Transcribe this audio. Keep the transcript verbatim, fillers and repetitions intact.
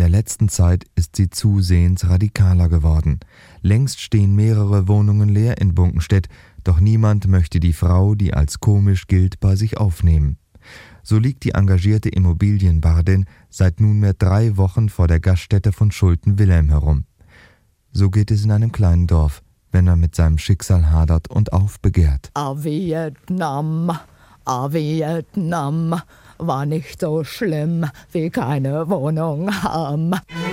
der letzten Zeit ist sie zusehends radikaler geworden. Längst stehen mehrere Wohnungen leer in Bunkenstedt, doch niemand möchte die Frau, die als komisch gilt, bei sich aufnehmen. So liegt die engagierte Immobilienbardin seit nunmehr drei Wochen vor der Gaststätte von Schulte-Wilhelm herum. So geht es in einem kleinen Dorf, wenn er mit seinem Schicksal hadert und aufbegehrt. Ah, Vietnam, ah, Vietnam, war nicht so schlimm wie keine Wohnung haben.